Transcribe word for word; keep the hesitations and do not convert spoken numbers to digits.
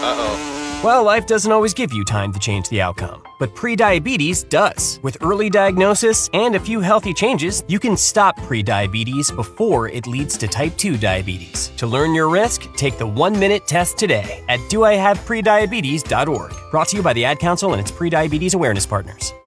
Uh-oh. Well, life doesn't always give you time to change the outcome, but prediabetes does. With early diagnosis and a few healthy changes, you can stop prediabetes before it leads to type two diabetes. To learn your risk, take the one-minute test today at do I have prediabetes dot org. Brought to you by the Ad Council and its prediabetes awareness partners.